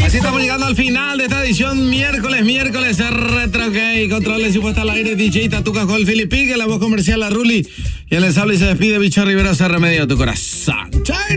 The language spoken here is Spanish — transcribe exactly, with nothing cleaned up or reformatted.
Así estamos llegando al final de esta edición miércoles, miércoles Retro Gay. Controles y puesta al aire, D J Tatuca con el Filipe, que la voz comercial, la Ruli. Y el les habla y se despide, Bicho Rivera, se remedio tu corazón. ¡Chao!